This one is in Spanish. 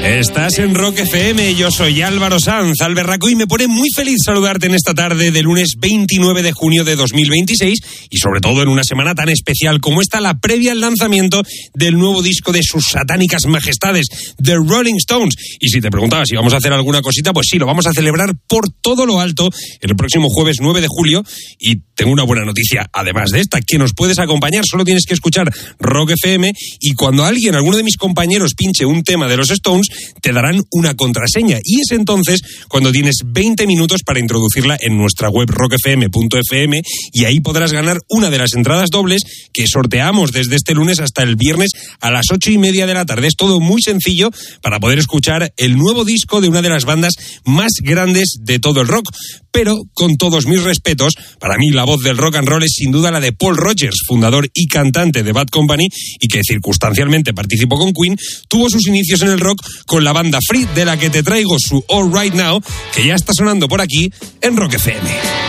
Estás en Rock FM, yo soy Álvaro Sanz, Alberraco, y me pone muy feliz saludarte en esta tarde de lunes 29 de junio de 2026 y sobre todo en una semana tan especial como esta, la previa al lanzamiento del nuevo disco de sus satánicas majestades, The Rolling Stones. Y si te preguntabas si vamos a hacer alguna cosita, pues sí, lo vamos a celebrar por todo lo alto el próximo jueves 9 de julio y tengo una buena noticia, además de esta, que nos puedes acompañar, solo tienes que escuchar Rock FM y cuando alguno de mis compañeros pinche un tema de los Stones, te darán una contraseña y es entonces cuando tienes 20 minutos para introducirla en nuestra web rockfm.fm y ahí podrás ganar una de las entradas dobles que sorteamos desde este lunes hasta el viernes a las 8:30 de la tarde. Es todo muy sencillo para poder escuchar el nuevo disco de una de las bandas más grandes de todo el rock, pero con todos mis respetos, para mí la voz del rock and roll es sin duda la de Paul Rodgers, fundador y cantante de Bad Company y que circunstancialmente participó con Queen, tuvo sus inicios en el rock con la banda Free, de la que te traigo su All Right Now, que ya está sonando por aquí en Rock FM.